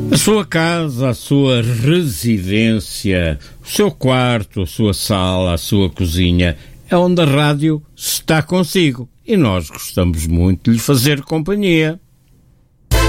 A sua casa, a sua residência, o seu quarto, a sua sala, a sua cozinha, é onde a rádio está consigo. E nós gostamos muito de lhe fazer companhia.